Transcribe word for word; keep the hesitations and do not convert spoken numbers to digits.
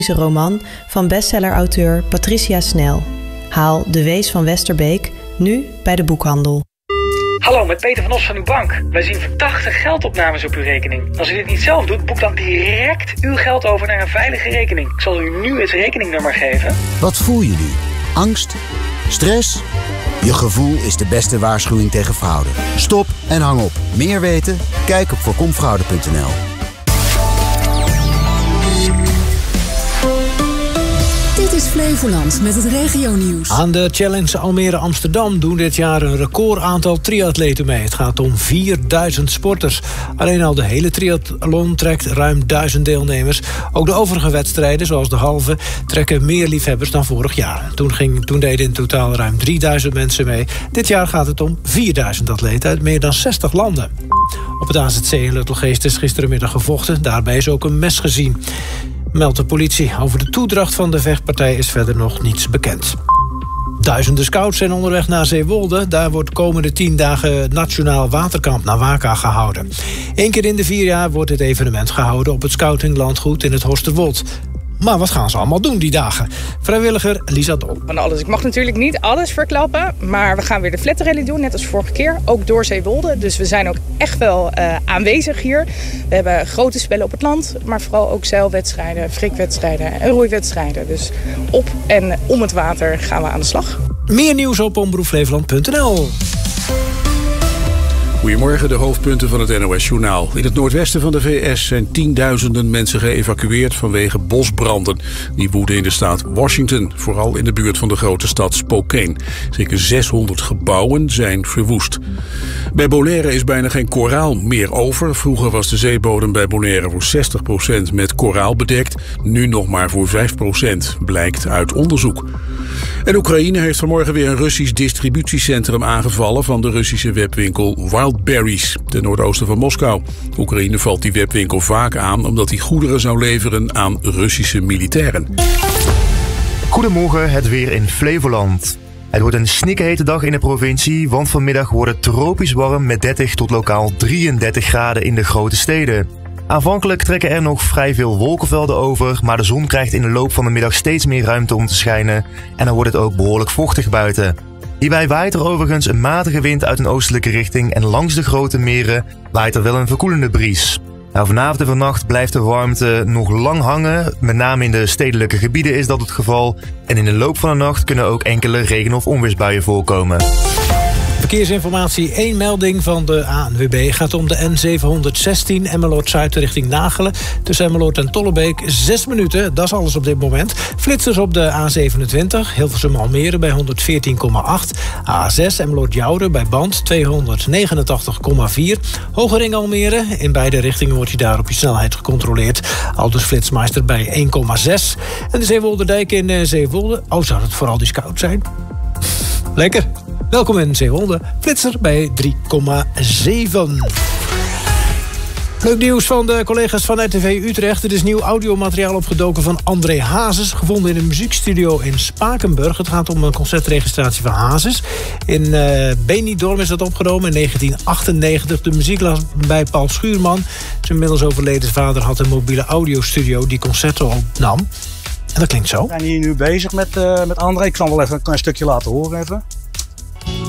roman van bestseller-auteur Patricia Snel. Haal De Wees van Westerbeek nu bij de boekhandel. Hallo, met Peter van Os van uw bank. Wij zien verdachte geldopnames op uw rekening. Als u dit niet zelf doet, boek dan direct uw geld over naar een veilige rekening. Ik zal u nu het rekeningnummer geven. Wat voel je nu? Angst? Stress? Je gevoel is de beste waarschuwing tegen fraude. Stop en hang op. Meer weten? Kijk op voorkomfraude punt n l. Dit is Flevoland met het regionieuws. Aan de Challenge Almere Amsterdam doen dit jaar een record aantal triatleten mee. Het gaat om vierduizend sporters. Alleen al de hele triathlon trekt ruim duizend deelnemers. Ook de overige wedstrijden, zoals de halve, trekken meer liefhebbers dan vorig jaar. Toen, ging, toen deden in totaal ruim drieduizend mensen mee. Dit jaar gaat het om vierduizend atleten uit meer dan zestig landen. Op het A Z C in Luttelgeest is gisterenmiddag gevochten. Daarbij is ook een mes gezien. Meldt de politie. Over de toedracht van de vechtpartij is verder nog niets bekend. Duizenden scouts zijn onderweg naar Zeewolde. Daar wordt komende tien dagen Nationaal Waterkamp Nawaka gehouden. Eén keer in de vier jaar wordt dit evenement gehouden op het scoutinglandgoed in het Horsterwold. Maar wat gaan ze allemaal doen die dagen? Vrijwilliger Lisa Dol. Van alles. Ik mag natuurlijk niet alles verklappen, maar we gaan weer de flatrally doen, net als vorige keer. Ook door Zeewolde, dus we zijn ook echt wel uh, aanwezig hier. We hebben grote spellen op het land, maar vooral ook zeilwedstrijden, frikwedstrijden en roeiwedstrijden. Dus op en om het water gaan we aan de slag. Meer nieuws op omroep flevoland punt n l. Goedemorgen, de hoofdpunten van het N O S-journaal. In het noordwesten van de V S zijn tienduizenden mensen geëvacueerd vanwege bosbranden. Die woeden in de staat Washington, vooral in de buurt van de grote stad Spokane. Zeker zeshonderd gebouwen zijn verwoest. Bij Bonaire is bijna geen koraal meer over. Vroeger was de zeebodem bij Bonaire voor zestig procent met koraal bedekt. Nu nog maar voor vijf procent, blijkt uit onderzoek. En Oekraïne heeft vanmorgen weer een Russisch distributiecentrum aangevallen van de Russische webwinkel Wildberries, ten noordoosten van Moskou. Oekraïne valt die webwinkel vaak aan omdat hij goederen zou leveren aan Russische militairen. Goedemorgen, het weer in Flevoland. Het wordt een snikhete dag in de provincie, want vanmiddag wordt het tropisch warm met dertig tot lokaal drieëndertig graden in de grote steden. Aanvankelijk trekken er nog vrij veel wolkenvelden over, maar de zon krijgt in de loop van de middag steeds meer ruimte om te schijnen en dan wordt het ook behoorlijk vochtig buiten. Hierbij waait er overigens een matige wind uit een oostelijke richting en langs de grote meren waait er wel een verkoelende bries. Nou, vanavond en vannacht blijft de warmte nog lang hangen, met name in de stedelijke gebieden is dat het geval. En in de loop van de nacht kunnen ook enkele regen- of onweersbuien voorkomen. Verkeersinformatie, één melding van de A N W B gaat om de N zevenhonderdzestien Emmeloord-Zuid richting Nagelen. Tussen Emmeloord en Tollebeek, zes minuten, dat is alles op dit moment. Flitsers op de A zevenentwintig, Hilversum-Almere bij honderdveertien komma acht. A zes Emmeloord-Jouren bij Band tweehonderdnegenentachtig komma vier. Hogering-Almere, in beide richtingen wordt je daar op je snelheid gecontroleerd. Aldus Flitsmeister bij één komma zes. En de Zeewolderdijk in Zeewolde, oh zou het vooral die scout zijn? Lekker. Welkom in Zeewolde, flitser bij drie komma zeven. Leuk nieuws van de collega's van R T V Utrecht. Er is nieuw audiomateriaal opgedoken van André Hazes, gevonden in een muziekstudio in Spakenburg. Het gaat om een concertregistratie van Hazes. In uh, Benidorm is dat opgenomen in negentien achtennegentig. De muziek lag bij Paul Schuurman. Zijn inmiddels overleden vader had een mobiele audiostudio die concerten opnam. En dat klinkt zo. We zijn hier nu bezig met, uh, met André. Ik zal wel even een klein stukje laten horen even.